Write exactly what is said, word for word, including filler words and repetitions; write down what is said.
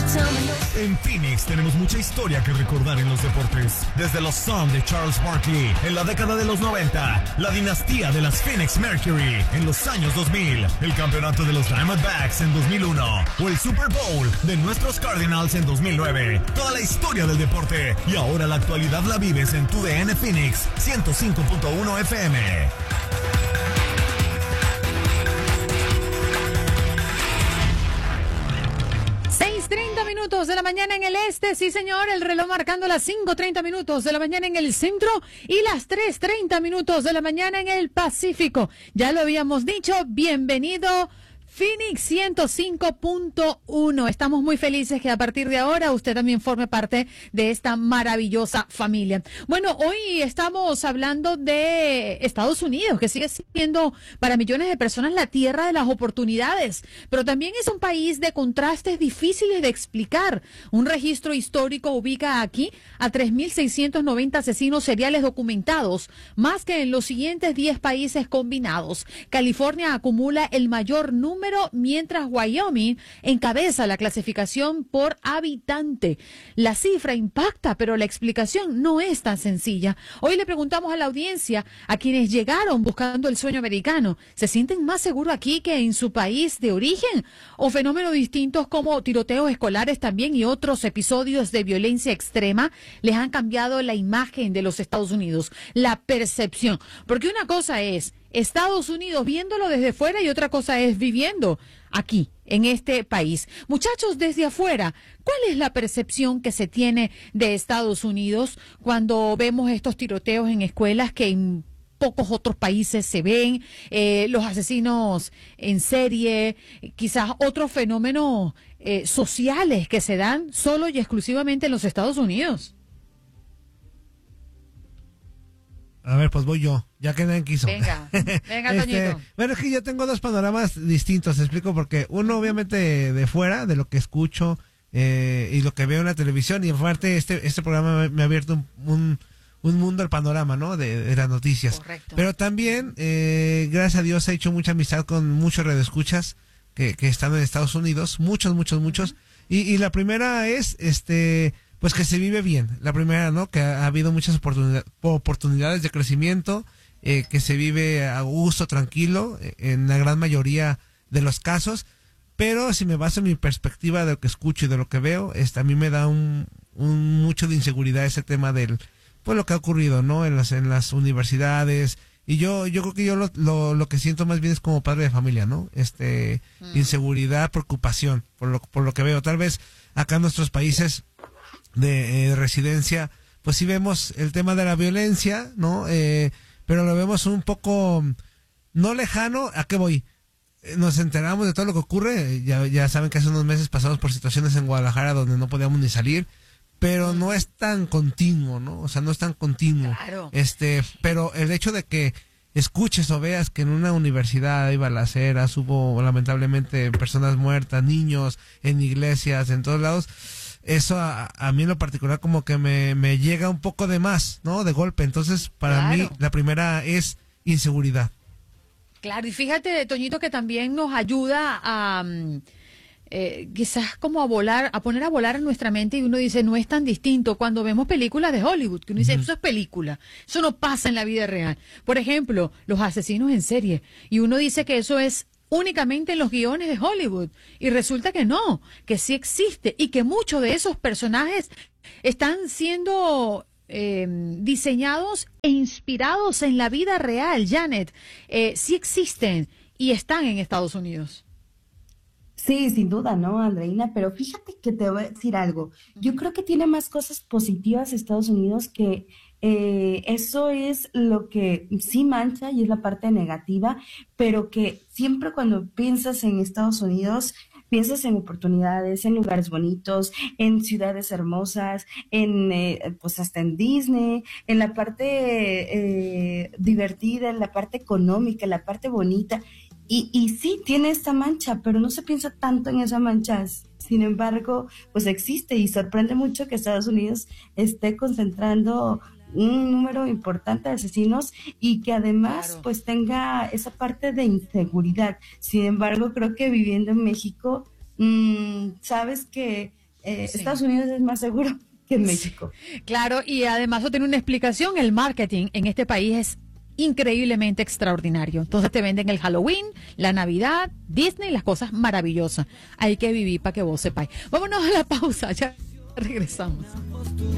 En Phoenix tenemos mucha historia que recordar en los deportes. Desde los Suns de Charles Barkley en la década de los noventa, la dinastía de las Phoenix Mercury en los años dos mil, el campeonato de los Diamondbacks en dos mil uno o el Super Bowl de nuestros Cardinals en dos mil nueve. Toda la historia del deporte y ahora la actualidad la vives en tu D N Phoenix ciento cinco punto uno F M. treinta minutos de la mañana en el este, sí señor, el reloj marcando las cinco treinta minutos de la mañana en el centro y las tres treinta minutos de la mañana en el Pacífico. Ya lo habíamos dicho, bienvenido Phoenix ciento cinco punto uno. Estamos muy felices que a partir de ahora usted también forme parte de esta maravillosa familia. Bueno, hoy estamos hablando de Estados Unidos, que sigue siendo para millones de personas la tierra de las oportunidades, pero también es un país de contrastes difíciles de explicar. Un registro histórico ubica aquí a tres mil seiscientos noventa asesinos seriales documentados, más que en los siguientes diez países combinados. California acumula el mayor número, mientras Wyoming encabeza la clasificación por habitante. La cifra impacta, pero la explicación no es tan sencilla. Hoy le preguntamos a la audiencia, a quienes llegaron buscando el sueño americano, ¿se sienten más seguros aquí que en su país de origen? ¿O fenómenos distintos como tiroteos escolares también y otros episodios de violencia extrema les han cambiado la imagen de los Estados Unidos, la percepción? Porque una cosa es Estados Unidos viéndolo desde fuera y otra cosa es viviendo aquí, en este país. Muchachos, desde afuera, ¿cuál es la percepción que se tiene de Estados Unidos cuando vemos estos tiroteos en escuelas que en pocos otros países se ven, eh, los asesinos en serie, quizás otros fenómenos eh, sociales que se dan solo y exclusivamente en los Estados Unidos? A ver, pues voy yo, ya que nadie quiso. Venga, venga, este, Toñito. Bueno, es que yo tengo dos panoramas distintos, te explico, porque uno obviamente de, de fuera, de lo que escucho eh, y lo que veo en la televisión, y aparte este este programa me, me ha abierto un, un, un mundo al panorama, ¿no? De, de las noticias. Correcto. Pero también, eh, gracias a Dios, he hecho mucha amistad con muchos radioescuchas que, que están en Estados Unidos, muchos, muchos, muchos. Y, y la primera es, este... pues que se vive bien. La primera, ¿no? Que ha, ha habido muchas oportunidad, oportunidades de crecimiento, eh, que se vive a gusto, tranquilo, eh, en la gran mayoría de los casos. Pero si me baso en mi perspectiva de lo que escucho y de lo que veo, este, a mí me da un, un mucho de inseguridad ese tema del, pues lo que ha ocurrido, ¿no? En las, en las universidades. Y yo, yo creo que yo lo, lo, lo que siento más bien es como padre de familia, ¿no? Este, mm. inseguridad, preocupación, por lo, por lo que veo. Tal vez acá en nuestros países de eh, residencia, pues sí vemos el tema de la violencia, ¿no? Eh, pero lo vemos un poco no lejano. ¿A qué voy? Eh, nos enteramos de todo lo que ocurre. Ya, ya saben que hace unos meses pasamos por situaciones en Guadalajara donde no podíamos ni salir, pero no es tan continuo, ¿no? O sea, no es tan continuo. Claro. Este, pero el hecho de que escuches o veas que en una universidad hay balaceras, hubo lamentablemente personas muertas, niños, en iglesias, en todos lados, eso a, a mí en lo particular como que me, me llega un poco de más, ¿no? De golpe. Entonces, para Claro. mí, la primera es inseguridad. Claro, y fíjate, Toñito, que también nos ayuda a um, eh, quizás como a volar, a poner a volar en nuestra mente, y uno dice, no es tan distinto cuando vemos películas de Hollywood, que uno dice, uh-huh. eso es película, eso no pasa en la vida real. Por ejemplo, los asesinos en serie, y uno dice que eso es únicamente en los guiones de Hollywood, y resulta que no, que sí existe, y que muchos de esos personajes están siendo eh, diseñados e inspirados en la vida real. Janet, eh, sí existen y están en Estados Unidos. Sí, sin duda, ¿no, Andreina? Pero fíjate que te voy a decir algo. Yo creo que tiene más cosas positivas Estados Unidos que eh, eso es lo que sí mancha y es la parte negativa, pero que siempre cuando piensas en Estados Unidos, piensas en oportunidades, en lugares bonitos, en ciudades hermosas, en eh, pues hasta en Disney, en la parte eh, divertida, en la parte económica, en la parte bonita. Y, y sí, tiene esta mancha, pero no se piensa tanto en esa mancha. Sin embargo, pues existe y sorprende mucho que Estados Unidos esté concentrando un número importante de asesinos y que además claro. pues tenga esa parte de inseguridad. Sin embargo, creo que viviendo en México, mmm, sabes que eh, Sí. Estados Unidos es más seguro que en México. Claro, y además eso tiene una explicación, el marketing en este país es increíblemente extraordinario. Entonces te venden el Halloween, la Navidad, Disney, las cosas maravillosas. Hay que vivir para que vos sepáis. Vámonos a la pausa, ya regresamos.